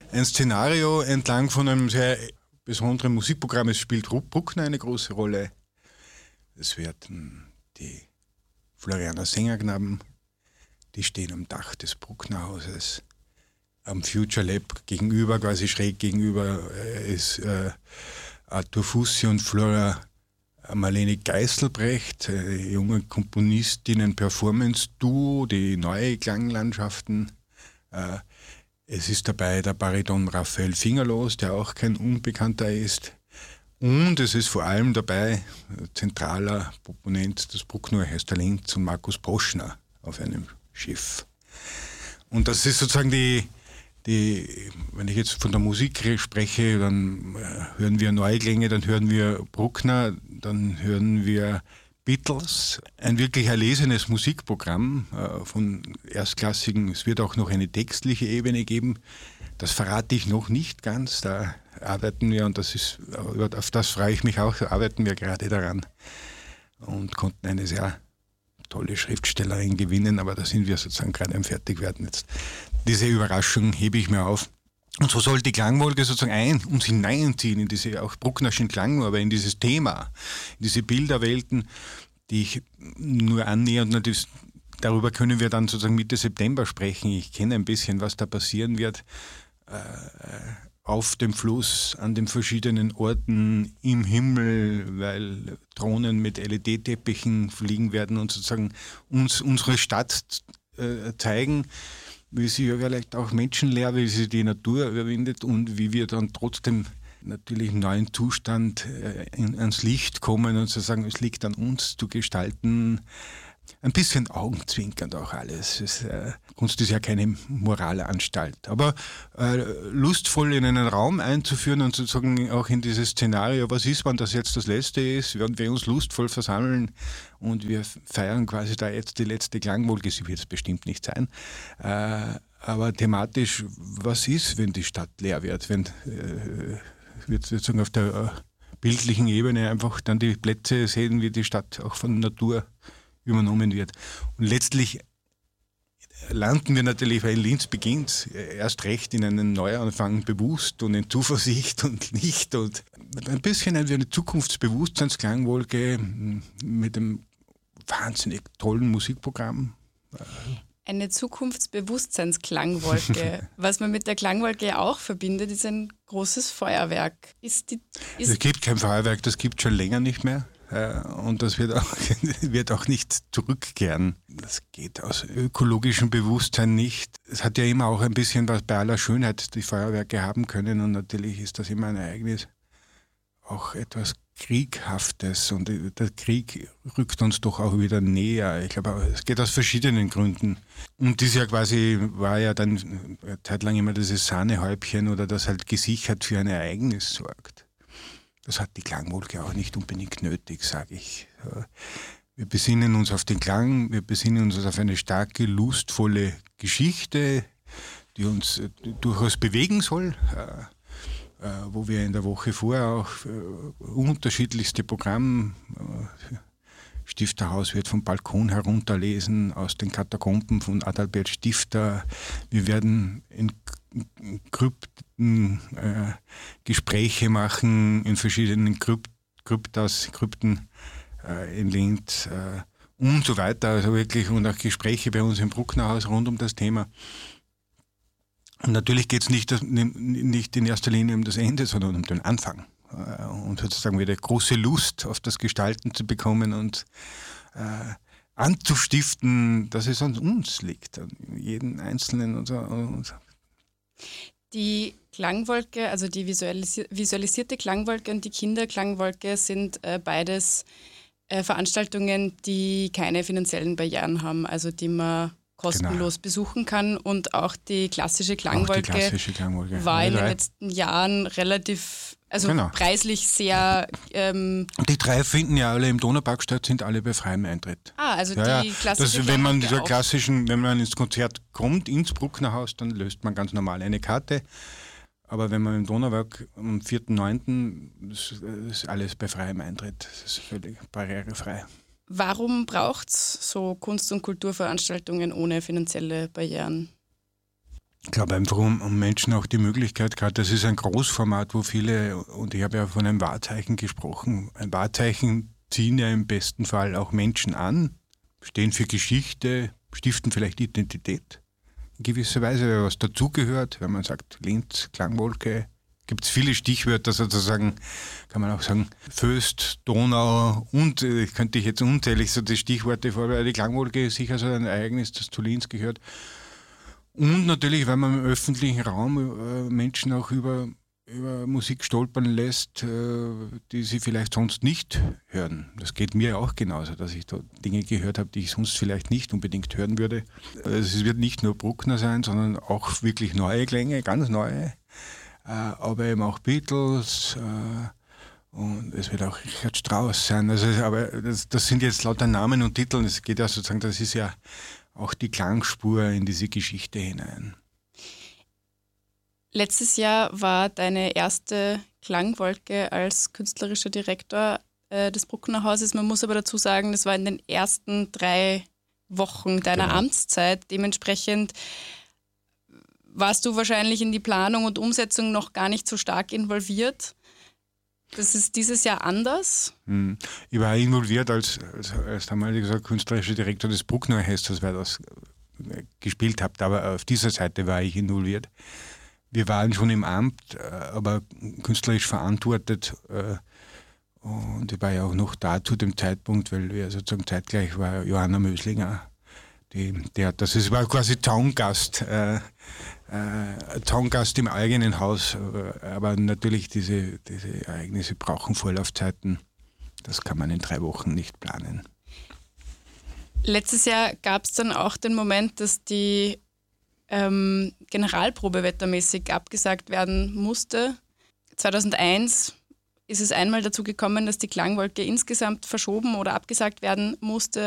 ein Szenario entlang von einem sehr besonderen Musikprogramm. Es spielt Bruckner eine große Rolle. Es werden die Florianer Sängerknaben, die stehen am Dach des Brucknerhauses. Am Future Lab gegenüber, quasi schräg gegenüber, ist Arthur Fussi und Flora Marlene Geißelbrecht, junge Komponistinnen, Performance-Duo, die neue Klanglandschaften. Es ist dabei der Bariton Raphael Fingerlos, der auch kein Unbekannter ist. Und es ist vor allem dabei zentraler Proponent des Bruckner-Orchester Linz und Markus Poschner auf einem Schiff. Und das ist sozusagen wenn ich jetzt von der Musik spreche, dann hören wir Neuklänge, dann hören wir Bruckner, dann hören wir Beatles. Ein wirklich erlesenes Musikprogramm von Erstklassigen. Es wird auch noch eine textliche Ebene geben. Das verrate ich noch nicht ganz. Da arbeiten wir, und auf das freue ich mich auch, da arbeiten wir gerade daran und konnten eine sehr tolle Schriftstellerin gewinnen, aber da sind wir sozusagen gerade am Fertigwerden jetzt. Diese Überraschung hebe ich mir auf. Und so soll die Klangwolke sozusagen uns hineinziehen in diese auch Brucknerschen Klang, aber in dieses Thema, in diese Bilderwelten, die ich nur annähernd, und darüber können wir dann sozusagen Mitte September sprechen. Ich kenne ein bisschen, was da passieren wird. Auf dem Fluss, an den verschiedenen Orten, im Himmel, weil Drohnen mit LED-Teppichen fliegen werden und sozusagen uns unsere Stadt zeigen, wie sie ja vielleicht auch menschenleer, wie sie die Natur überwindet und wie wir dann trotzdem natürlich im neuen Zustand ans Licht kommen und sozusagen, es liegt an uns zu gestalten. Ein bisschen augenzwinkernd auch alles. Kunst ist ja keine Moralanstalt. Aber lustvoll in einen Raum einzuführen und sozusagen auch in dieses Szenario, was ist, wenn das jetzt das Letzte ist, werden wir uns lustvoll versammeln und wir feiern quasi da jetzt die letzte Klangwolke. Sie wird es bestimmt nicht sein. Aber thematisch, was ist, wenn die Stadt leer wird? Wenn wir sozusagen auf der bildlichen Ebene einfach dann die Plätze sehen, wie die Stadt auch von Natur übernommen wird. Und letztlich landen wir natürlich, weil in Linz beginnt, erst recht in einen Neuanfang bewusst und in Zuversicht und Licht und ein bisschen eine Zukunftsbewusstseinsklangwolke mit einem wahnsinnig tollen Musikprogramm. Eine Zukunftsbewusstseinsklangwolke. Was man mit der Klangwolke auch verbindet, ist ein großes Feuerwerk. Es gibt kein Feuerwerk, das gibt es schon länger nicht mehr. Und das wird auch nicht zurückkehren. Das geht aus ökologischem Bewusstsein nicht. Es hat ja immer auch ein bisschen was bei aller Schönheit, die Feuerwerke haben können. Und natürlich ist das immer ein Ereignis, auch etwas Krieghaftes. Und der Krieg rückt uns doch auch wieder näher. Ich glaube, es geht aus verschiedenen Gründen. Und das ja quasi war ja dann eine Zeit lang immer dieses Sahnehäubchen oder das halt gesichert für ein Ereignis sorgt. Das hat die Klangwolke auch nicht unbedingt nötig, sage ich. Wir besinnen uns auf den Klang, wir besinnen uns auf eine starke, lustvolle Geschichte, die uns durchaus bewegen soll, wo wir in der Woche vorher auch unterschiedlichste Programme, Stifterhaus wird vom Balkon herunterlesen, aus den Katakomben von Adalbert Stifter. Wir werden in Krypten Gespräche machen, in verschiedenen Krypten in Linz und so weiter. Also wirklich, und auch Gespräche bei uns im Brucknerhaus rund um das Thema. Und natürlich geht es nicht in erster Linie um das Ende, sondern um den Anfang. Und sozusagen wieder große Lust auf das Gestalten zu bekommen und anzustiften, dass es an uns liegt, an jeden Einzelnen und so. Die Klangwolke, also die visualisierte Klangwolke und die Kinderklangwolke sind beides Veranstaltungen, die keine finanziellen Barrieren haben, also die man kostenlos besuchen kann. Und auch die klassische Klangwolke, war in den letzten Jahren relativ, preislich sehr... die drei finden ja alle im Donaupark statt, sind alle bei freiem Eintritt. Also die klassische wenn man ins Konzert kommt, ins Brucknerhaus, dann löst man ganz normal eine Karte. Aber wenn man im Donaupark am 4.9., ist alles bei freiem Eintritt. Das ist völlig barrierefrei. Warum braucht es so Kunst- und Kulturveranstaltungen ohne finanzielle Barrieren? Ich glaube einfach, um Menschen auch die Möglichkeit, gerade das ist ein Großformat, wo viele, und ich habe ja von einem Wahrzeichen gesprochen, ein Wahrzeichen ziehen ja im besten Fall auch Menschen an, stehen für Geschichte, stiften vielleicht Identität in gewisser Weise, was dazugehört, wenn man sagt Linz, Klangwolke, gibt es viele Stichwörter sozusagen, kann man auch sagen, Föst, Donau und, könnte ich jetzt unzählig so die Stichworte vorbereiten, die Klangwolke ist sicher so ein Ereignis, das zu Linz gehört. Und natürlich, weil man im öffentlichen Raum Menschen auch über Musik stolpern lässt, die sie vielleicht sonst nicht hören. Das geht mir auch genauso, dass ich da Dinge gehört habe, die ich sonst vielleicht nicht unbedingt hören würde. Also es wird nicht nur Bruckner sein, sondern auch wirklich neue Klänge, ganz neue. Aber eben auch Beatles und es wird auch Richard Strauss sein. Also, aber das sind jetzt lauter Namen und Titel. Es geht ja sozusagen, das ist ja auch die Klangspur in diese Geschichte hinein. Letztes Jahr war deine erste Klangwolke als künstlerischer Direktor des Bruckner Hauses. Man muss aber dazu sagen, das war in den ersten 3 Wochen deiner Amtszeit. Dementsprechend warst du wahrscheinlich in die Planung und Umsetzung noch gar nicht so stark involviert. Das ist dieses Jahr anders. Ich war involviert als damaliger künstlerischer Direktor des Bruckner Orchesters, weil das gespielt habt, aber auf dieser Seite war ich involviert. Wir waren schon im Amt, aber künstlerisch verantwortet und ich war ja auch noch da zu dem Zeitpunkt, weil wir sozusagen zeitgleich war Johanna Möslinger, das war quasi Taungast im eigenen Haus, aber natürlich diese Ereignisse brauchen Vorlaufzeiten. Das kann man in 3 Wochen nicht planen. Letztes Jahr gab es dann auch den Moment, dass die Generalprobe wettermäßig abgesagt werden musste. 2001 ist es einmal dazu gekommen, dass die Klangwolke insgesamt verschoben oder abgesagt werden musste.